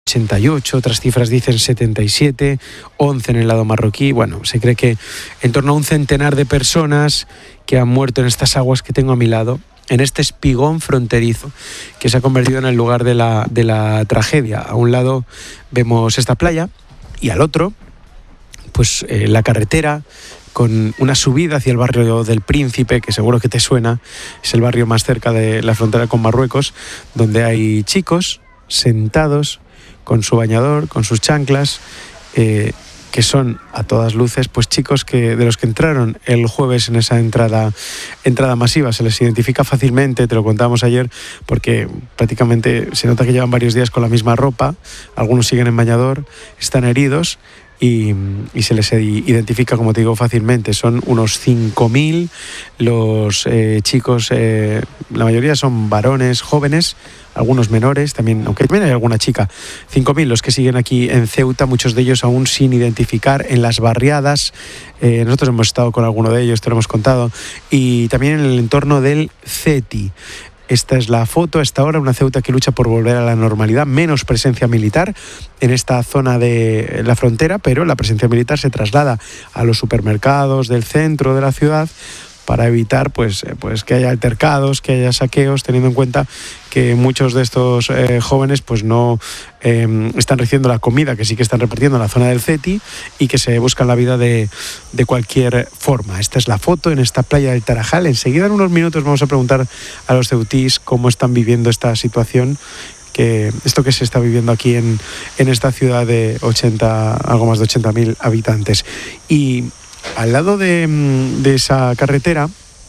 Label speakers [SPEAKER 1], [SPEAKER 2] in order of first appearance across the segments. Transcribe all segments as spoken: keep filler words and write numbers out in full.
[SPEAKER 1] ochenta y ocho, otras cifras dicen setenta y siete, once en el lado marroquí. Bueno, se cree que en torno a un centenar de personas que han muerto en estas aguas que tengo a mi lado, en este espigón fronterizo que se ha convertido en el lugar de la, de la tragedia. A un lado vemos esta playa y al otro, pues eh, la carretera con una subida hacia el barrio del Príncipe, que seguro que te suena, es el barrio más cerca de la frontera con Marruecos, donde hay chicos sentados con su bañador, con sus chanclas, eh, que son a todas luces pues chicos que de los que entraron el jueves en esa entrada entrada masiva. Se les identifica fácilmente, te lo contábamos ayer, porque prácticamente se nota que llevan varios días con la misma ropa, algunos siguen en bañador, están heridos y, y se les identifica, como te digo, fácilmente. Son unos cinco mil los eh, chicos, eh, la mayoría son varones jóvenes, algunos menores también, aunque también hay alguna chica. cinco mil los que siguen aquí en Ceuta, muchos de ellos aún sin identificar, en las barriadas. Eh, nosotros hemos estado con alguno de ellos, te lo hemos contado, y también en el entorno del CETI. Esta es la foto a esta hora, una Ceuta que lucha por volver a la normalidad, menos presencia militar en esta zona de la frontera, pero la presencia militar se traslada a los supermercados del centro de la ciudad para evitar pues, pues que haya altercados, que haya saqueos, teniendo en cuenta que muchos de estos eh, jóvenes pues no eh, están recibiendo la comida que sí que están repartiendo en la zona del CETI y que se buscan la vida de, de cualquier forma. Esta es la foto en esta playa del Tarajal. Enseguida, en unos minutos, vamos a preguntar a los ceutís cómo están viviendo esta situación, que esto que se está viviendo aquí en, en esta ciudad de ochenta, algo más de ochenta mil habitantes. Y al lado de, de esa carretera,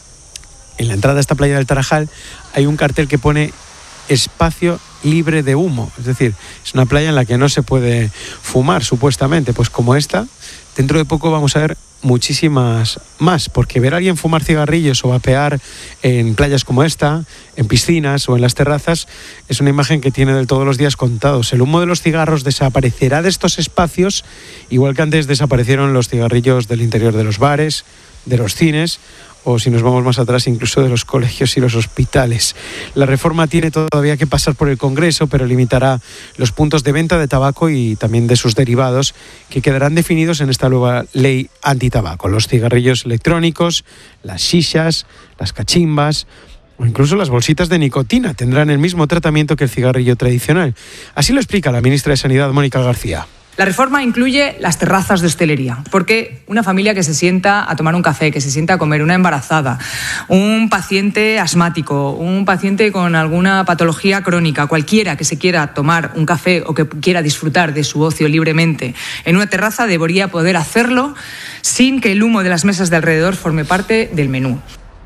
[SPEAKER 1] en la entrada a esta playa del Tarajal, hay un cartel que pone espacio libre de humo. Es decir, es una playa en la que no se puede fumar, supuestamente. Pues como esta, dentro de poco vamos a ver muchísimas más, porque ver a alguien fumar cigarrillos o vapear en playas como esta, en piscinas o en las terrazas, es una imagen que tiene de todos los días contados. El humo de los cigarros desaparecerá de estos espacios, igual que antes desaparecieron los cigarrillos del interior de los bares, de los cines, o si nos vamos más atrás, incluso de los colegios y los hospitales. La reforma tiene todavía que pasar por el Congreso, pero limitará los puntos de venta de tabaco y también de sus derivados, que quedarán definidos en esta nueva ley antitabaco. Los cigarrillos electrónicos, las shishas, las cachimbas o incluso las bolsitas de nicotina tendrán el mismo tratamiento que el cigarrillo tradicional. Así lo explica la ministra de Sanidad, Mónica García.
[SPEAKER 2] La reforma incluye las terrazas de hostelería, porque una familia que se sienta a tomar un café, que se sienta a comer, una embarazada, un paciente asmático, un paciente con alguna patología crónica, cualquiera que se quiera tomar un café o que quiera disfrutar de su ocio libremente en una terraza, debería poder hacerlo sin que el humo de las mesas de alrededor forme parte del menú.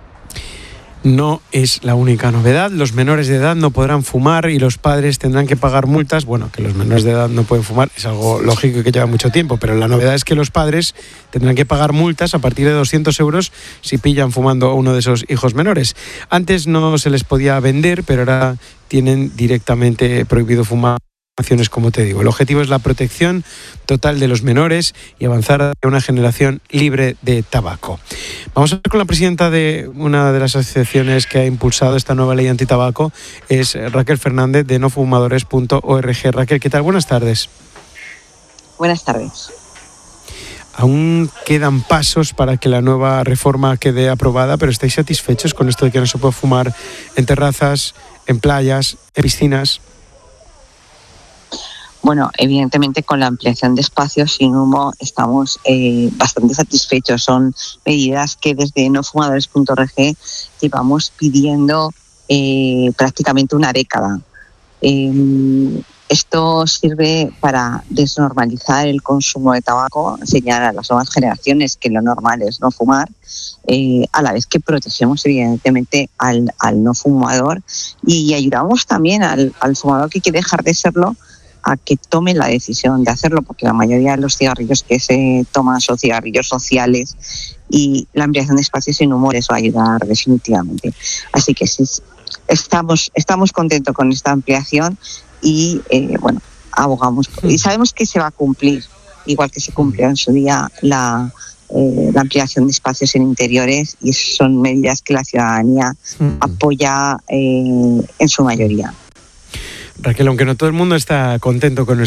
[SPEAKER 1] No es la única novedad. Los menores de edad no podrán fumar y los padres tendrán que pagar multas. Bueno, que los menores de edad no pueden fumar es algo lógico y que lleva mucho tiempo, pero la novedad es que los padres tendrán que pagar multas a partir de doscientos euros si pillan fumando a uno de esos hijos menores. Antes no se les podía vender, pero ahora tienen directamente prohibido fumar. Como te digo, el objetivo es la protección total de los menores y avanzar hacia una generación libre de tabaco. Vamos a hablar con la presidenta de una de las asociaciones que ha impulsado esta nueva ley antitabaco, es Raquel Fernández, de no fumadores punto org. Raquel, ¿qué tal? Buenas tardes.
[SPEAKER 3] Buenas tardes.
[SPEAKER 1] Aún quedan pasos para que la nueva reforma quede aprobada, pero ¿estáis satisfechos con esto de que no se puede fumar en terrazas, en playas, en piscinas?
[SPEAKER 3] Bueno, evidentemente con la ampliación de espacios sin humo estamos eh, bastante satisfechos. Son medidas que desde no fumadores punto org llevamos pidiendo eh, prácticamente una década. Eh, esto sirve para desnormalizar el consumo de tabaco, enseñar a las nuevas generaciones que lo normal es no fumar, eh, a la vez que protegemos evidentemente al, al no fumador y ayudamos también al, al fumador que quiere dejar de serlo a que tome la decisión de hacerlo, porque la mayoría de los cigarrillos que se toman son cigarrillos sociales y la ampliación de espacios sin humo les va a ayudar definitivamente. Así que sí, estamos, estamos contentos con esta ampliación y eh, bueno, abogamos y sabemos que se va a cumplir, igual que se cumplió en su día la, eh, la ampliación de espacios en interiores, y son medidas que la ciudadanía apoya eh, en su mayoría.
[SPEAKER 1] Raquel, aunque no todo el mundo está contento con